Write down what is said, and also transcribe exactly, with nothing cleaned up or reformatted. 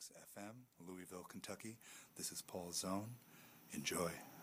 F M, Louisville, Kentucky. This is Paul Zone. Enjoy.